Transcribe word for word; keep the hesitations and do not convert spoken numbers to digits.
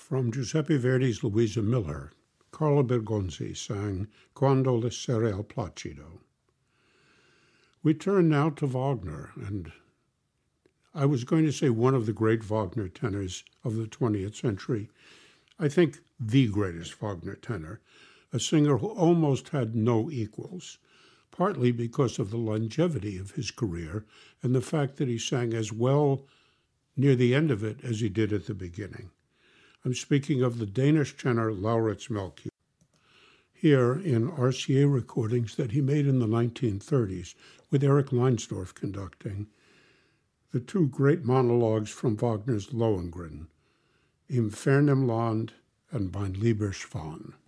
From Giuseppe Verdi's Luisa Miller, Carlo Bergonzi sang Quando le sere al placido. We turn now to Wagner, and I was going to say one of the great Wagner tenors of the twentieth century. I think the greatest Wagner tenor, a singer who almost had no equals, partly because of the longevity of his career and the fact that he sang as well near the end of it as he did at the beginning. I'm speaking of the Danish tenor Lauritz Melchior. Here in R C A recordings that he made in the nineteen thirties with Eric Leinsdorf conducting, the two great monologues from Wagner's Lohengrin, Im fernen Land and Mein lieber Schwan.